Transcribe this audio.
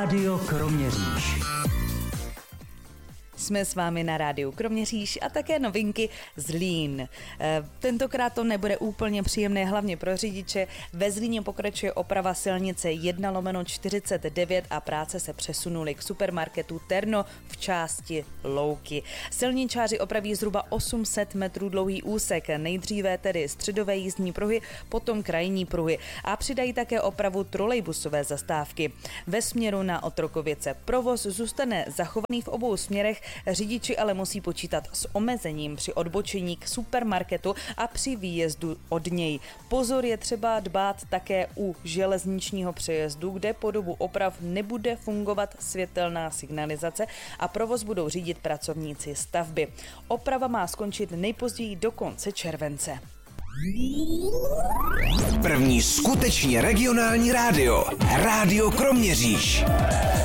Rádio Kroměříž. Jsme s vámi na rádiu Kroměříž a také novinky z Zlín. Tentokrát to nebude úplně příjemné, hlavně pro řidiče. Ve Zlíně pokračuje oprava silnice 1/49 a práce se přesunuly k supermarketu Terno v části Louky. Silničáři opraví zhruba 800 metrů dlouhý úsek, nejdříve tedy středové jízdní pruhy, potom krajní pruhy a přidají také opravu trolejbusové zastávky. Ve směru na Otrokovice provoz zůstane zachovaný v obou směrech, řidiči ale musí počítat s omezením při odbočení k supermarketu a při výjezdu od něj. Pozor, je třeba dbát také u železničního přejezdu, kde po dobu oprav nebude fungovat světelná signalizace a provoz budou řídit pracovníci stavby. Oprava má skončit nejpozději do konce července. První skutečně regionální rádio. Rádio Kroměříž.